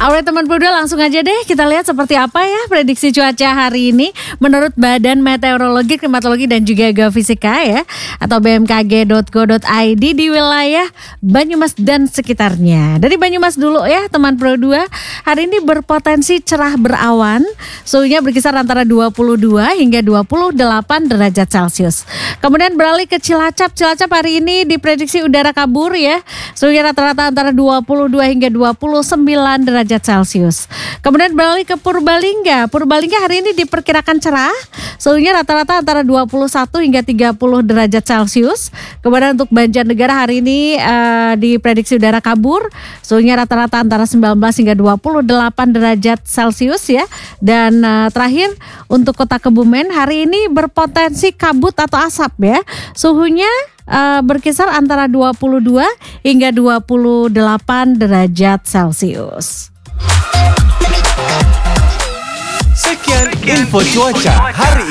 Alright teman Produa, langsung aja deh kita lihat seperti apa ya prediksi cuaca hari ini menurut Badan Meteorologi, Klimatologi dan juga Geofisika ya, atau bmkg.go.id di wilayah Banyumas dan sekitarnya. Dari Banyumas dulu ya teman Produa, hari ini berpotensi cerah berawan, suhunya berkisar antara 22 hingga 28 derajat Celcius. Kemudian beralih ke Cilacap hari ini diprediksi udara kabur ya, suhunya rata-rata antara 22 hingga 29 derajat Celcius. Kemudian beralih ke Purbalingga hari ini diperkirakan cerah, suhunya rata-rata antara 21 hingga 30 derajat Celcius. Kemudian untuk Banjarnegara hari ini diprediksi udara kabur, suhunya rata-rata antara 19 hingga 28 derajat Celcius ya. Dan terakhir untuk Kota Kebumen hari ini berpotensi kabut atau asap ya, suhunya berkisar antara 22 hingga 28 derajat Celcius. Sekian info cuaca hari ini.